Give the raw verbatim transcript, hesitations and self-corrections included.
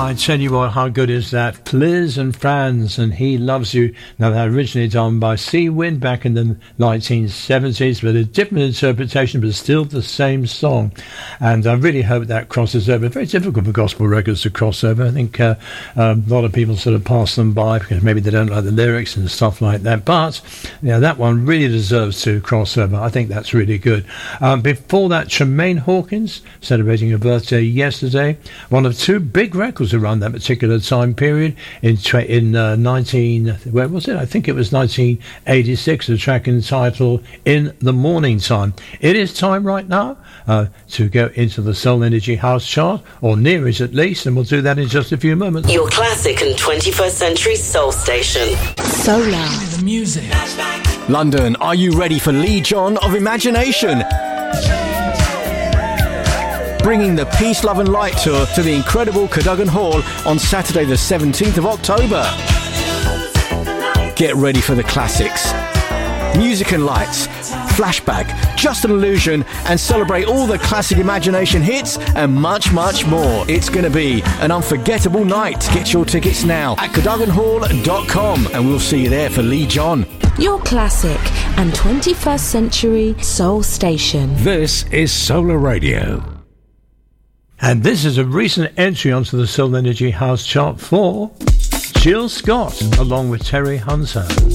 I tell you what, how good is that? Pliz and Franz and He Loves You. Now, that originally done by Sea Wind back in the nineteen seventies, with a different interpretation, but still the same song. And I really hope that crosses over. Very difficult for gospel records to cross over. I think uh, um, a lot of people sort of pass them by because maybe they don't like the lyrics and stuff like that. But yeah, that one really deserves to cross over. I think that's really good. Um, before that, Tremaine Hawkins, celebrating her birthday yesterday. One of two big records around that particular time period in in uh, nineteen where was it? I think it was nineteen eighty-six. The track entitled "In the Morning Time." It is time right now uh, to go into the Soul Energy House chart, or near it at least, and we'll do that in just a few moments. Your classic and twenty-first century soul station. Solar. The music. London, are you ready for Lee John of Imagination? Bringing the Peace, Love and Light tour to the incredible Cadogan Hall on Saturday the seventeenth of October. Get ready for the classics. Music and Lights, Flashback, Just an Illusion, and celebrate all the classic Imagination hits and much, much more. It's going to be an unforgettable night. Get your tickets now at cadogan hall dot com and we'll see you there for Lee John. Your classic and twenty-first century soul station. This is Solar Radio. And this is a recent entry onto the Soul Energy House chart for Jill Scott, along with Terry Hunter.